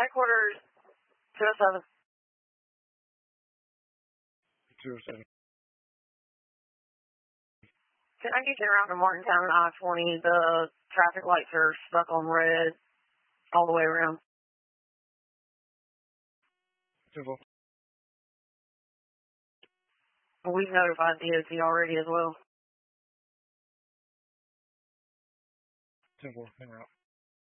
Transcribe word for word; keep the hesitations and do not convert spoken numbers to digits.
headquarters, two oh seven. two oh seven. Can I get you around to Martintown and I twenty? The traffic lights are stuck on red all the way around. ten four. We've notified D O T already as well. ten four, hang around.